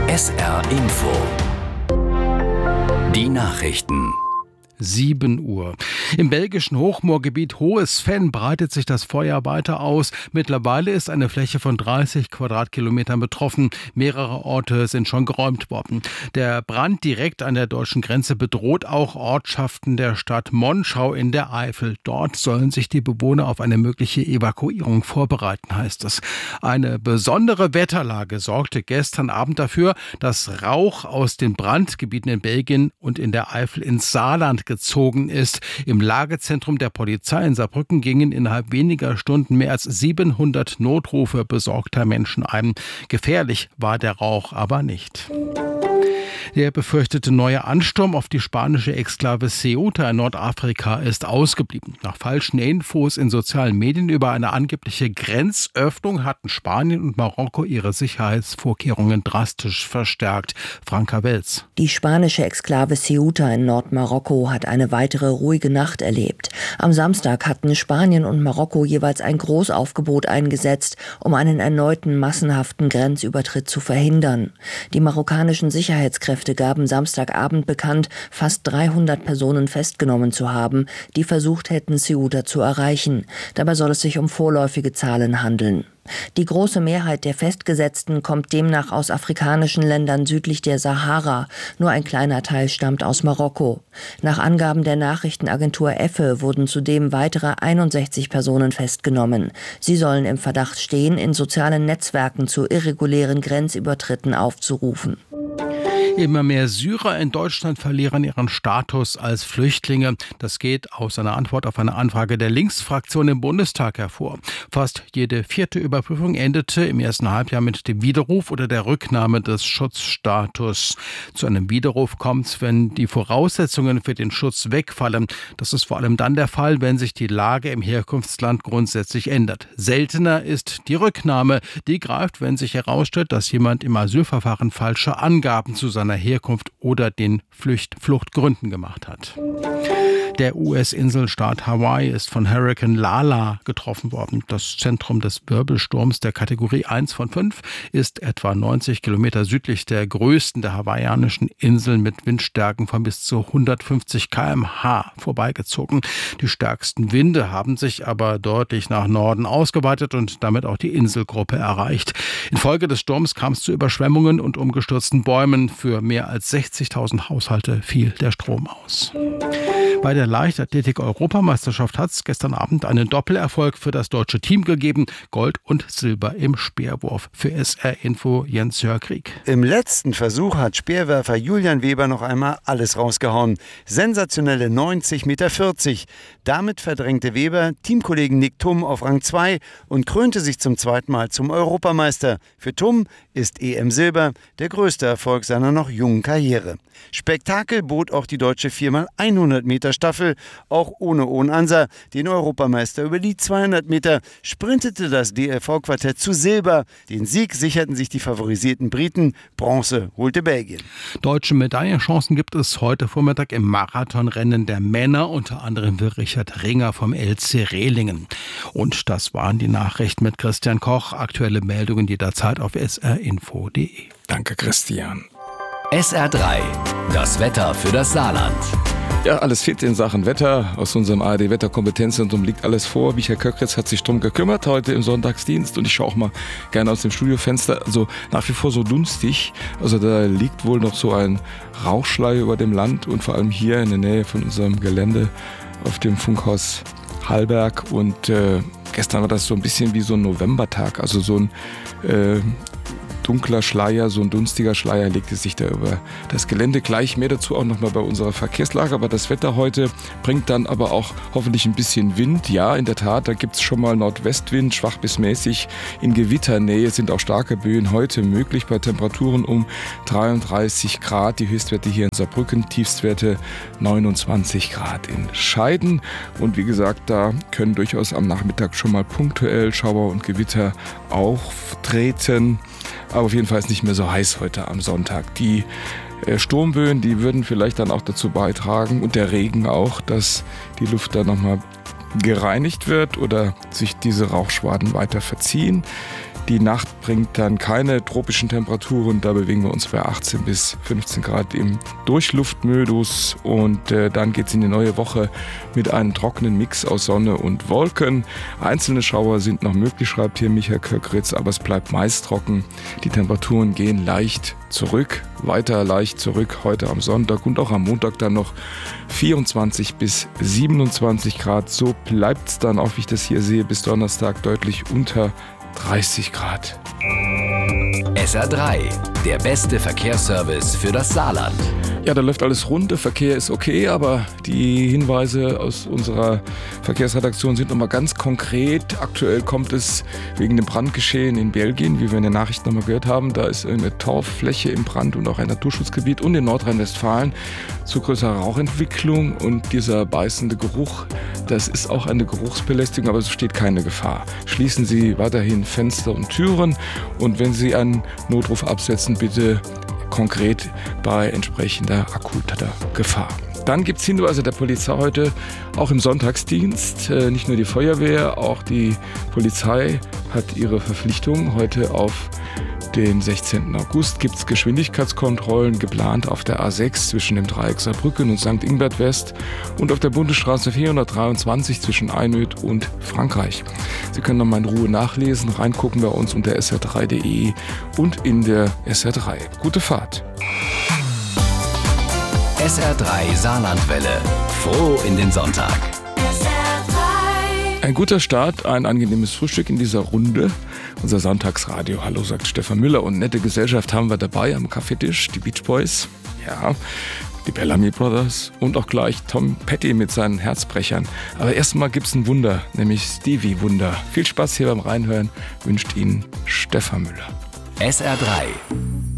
SR Info. Die Nachrichten. 7 Uhr. Im belgischen Hochmoorgebiet Hohes-Venn breitet sich das Feuer weiter aus. Mittlerweile ist eine Fläche von 30 Quadratkilometern betroffen. Mehrere Orte sind schon geräumt worden. Der Brand direkt an der deutschen Grenze bedroht auch Ortschaften der Stadt Monschau in der Eifel. Dort sollen sich die Bewohner auf eine mögliche Evakuierung vorbereiten, heißt es. Eine besondere Wetterlage sorgte gestern Abend dafür, dass Rauch aus den Brandgebieten in Belgien und in der Eifel ins Saarland gezogen ist. Im Lagezentrum der Polizei in Saarbrücken gingen innerhalb weniger Stunden mehr als 700 Notrufe besorgter Menschen ein. Gefährlich war der Rauch aber nicht. Der befürchtete neue Ansturm auf die spanische Exklave Ceuta in Nordafrika ist ausgeblieben. Nach falschen Infos in sozialen Medien über eine angebliche Grenzöffnung hatten Spanien und Marokko ihre Sicherheitsvorkehrungen drastisch verstärkt. Franka Welz. Die spanische Exklave Ceuta in Nordmarokko hat eine weitere ruhige Nacht erlebt. Am Samstag hatten Spanien und Marokko jeweils ein Großaufgebot eingesetzt, um einen erneuten massenhaften Grenzübertritt zu verhindern. Die marokkanischen Sicherheitskräfte gaben Samstagabend bekannt, fast 300 Personen festgenommen zu haben, die versucht hätten, Ceuta zu erreichen. Dabei soll es sich um vorläufige Zahlen handeln. Die große Mehrheit der Festgesetzten kommt demnach aus afrikanischen Ländern südlich der Sahara. Nur ein kleiner Teil stammt aus Marokko. Nach Angaben der Nachrichtenagentur EFE wurden zudem weitere 61 Personen festgenommen. Sie sollen im Verdacht stehen, in sozialen Netzwerken zu irregulären Grenzübertritten aufzurufen. Immer mehr Syrer in Deutschland verlieren ihren Status als Flüchtlinge. Das geht aus einer Antwort auf eine Anfrage der Linksfraktion im Bundestag hervor. Fast jede 4. Überprüfung endete im ersten Halbjahr mit dem Widerruf oder der Rücknahme des Schutzstatus. Zu einem Widerruf kommt es, wenn die Voraussetzungen für den Schutz wegfallen. Das ist vor allem dann der Fall, wenn sich die Lage im Herkunftsland grundsätzlich ändert. Seltener ist die Rücknahme. Die greift, wenn sich herausstellt, dass jemand im Asylverfahren falsche Angaben zu seiner Herkunft oder den Fluchtgründen gemacht hat. Der US-Inselstaat Hawaii ist von Hurrikan Lala getroffen worden. Das Zentrum des Wirbelsturms der Kategorie 1 von 5 ist etwa 90 Kilometer südlich der größten der hawaiianischen Inseln mit Windstärken von bis zu 150 km/h vorbeigezogen. Die stärksten Winde haben sich aber deutlich nach Norden ausgeweitet und damit auch die Inselgruppe erreicht. Infolge des Sturms kam es zu Überschwemmungen und umgestürzten Bäumen. Für mehr als 60.000 Haushalte fiel der Strom aus. Bei der Leichtathletik-Europameisterschaft hat es gestern Abend einen Doppelerfolg für das deutsche Team gegeben. Gold und Silber im Speerwurf. Für SR Info Jens-Jörg Krieg. Im letzten Versuch hat Speerwerfer Julian Weber noch einmal alles rausgehauen. Sensationelle 90,40 Meter. Damit verdrängte Weber Teamkollegen Nick Thum auf Rang 2 und krönte sich zum zweiten Mal zum Europameister. Für Thum ist EM-Silber der größte Erfolg seiner noch jungen Karriere. Spektakel bot auch die deutsche 4x100 Meter Staffel, auch ohne Ansa. Den Europameister über die 200 Meter sprintete das DLV-Quartett zu Silber. Den Sieg sicherten sich die favorisierten Briten. Bronze holte Belgien. Deutsche Medaillenchancen gibt es heute Vormittag im Marathonrennen der Männer, unter anderem für Richard Ringer vom LC Rehlingen. Und das waren die Nachrichten mit Christian Koch. Aktuelle Meldungen jederzeit auf srinfo.de. Danke, Christian. SR3, das Wetter für das Saarland. Ja, alles fit in Sachen Wetter. Aus unserem ARD-Wetterkompetenzzentrum liegt alles vor. Michael Köckritz hat sich drum gekümmert heute im Sonntagsdienst und ich schaue auch mal gerne aus dem Studiofenster. Also nach wie vor so dunstig. Also da liegt wohl noch so ein Rauchschleier über dem Land und vor allem hier in der Nähe von unserem Gelände auf dem Funkhaus Hallberg. Und gestern war das so ein bisschen wie so ein Novembertag. Also so ein dunkler Schleier, so ein dunstiger Schleier legte sich da über das Gelände. Gleich mehr dazu auch nochmal bei unserer Verkehrslage. Aber das Wetter heute bringt dann aber auch hoffentlich ein bisschen Wind. Ja, in der Tat, da gibt es schon mal Nordwestwind, schwach bis mäßig. In Gewitternähe sind auch starke Böen heute möglich bei Temperaturen um 33 Grad. Die Höchstwerte hier in Saarbrücken, Tiefstwerte 29 Grad in Scheiden. Und wie gesagt, da können durchaus am Nachmittag schon mal punktuell Schauer und Gewitter auftreten. Aber auf jeden Fall ist nicht mehr so heiß heute am Sonntag. Die Sturmböen, die würden vielleicht dann auch dazu beitragen und der Regen auch, dass die Luft dann nochmal gereinigt wird oder sich diese Rauchschwaden weiter verziehen. Die Nacht bringt dann keine tropischen Temperaturen, da bewegen wir uns bei 18 bis 15 Grad im Durchluftmodus und dann geht es in die neue Woche mit einem trockenen Mix aus Sonne und Wolken. Einzelne Schauer sind noch möglich, schreibt hier Michael Köckritz, aber es bleibt meist trocken. Die Temperaturen gehen leicht zurück, weiter leicht zurück heute am Sonntag und auch am Montag dann noch 24 bis 27 Grad. So bleibt es dann auch, wie ich das hier sehe, bis Donnerstag deutlich unter 30 Grad. SR3, der beste Verkehrsservice für das Saarland. Ja, da läuft alles rund, der Verkehr ist okay, aber die Hinweise aus unserer Verkehrsredaktion sind nochmal ganz konkret. Aktuell kommt es wegen dem Brandgeschehen in Belgien, wie wir in den Nachrichten nochmal gehört haben. Da ist eine Torffläche im Brand und auch ein Naturschutzgebiet und in Nordrhein-Westfalen zu größerer Rauchentwicklung und dieser beißende Geruch, das ist auch eine Geruchsbelästigung, aber es besteht keine Gefahr. Schließen Sie weiterhin Fenster und Türen und wenn Sie einen Notruf absetzen, bitte konkret bei entsprechender akuter Gefahr. Dann gibt es Hinweise der Polizei heute, auch im Sonntagsdienst. Nicht nur die Feuerwehr, auch die Polizei hat ihre Verpflichtung. Heute auf den 16. August gibt es Geschwindigkeitskontrollen geplant auf der A6 zwischen dem Dreieck Saarbrücken und St. Ingbert West und auf der Bundesstraße 423 zwischen Einöd und Frankreich. Sie können nochmal in Ruhe nachlesen, reingucken bei uns unter sr3.de und in der SR3. Gute Fahrt! SR3 Saarlandwelle. Froh in den Sonntag. Ein guter Start, ein angenehmes Frühstück in dieser Runde. Unser Sonntagsradio. Hallo, sagt Stefan Müller. Und nette Gesellschaft haben wir dabei am Kaffeetisch. Die Beach Boys, ja, die Bellamy Brothers und auch gleich Tom Petty mit seinen Herzbrechern. Aber erstmal gibt's ein Wunder, nämlich Stevie Wunder. Viel Spaß hier beim Reinhören wünscht Ihnen Stefan Müller. SR3.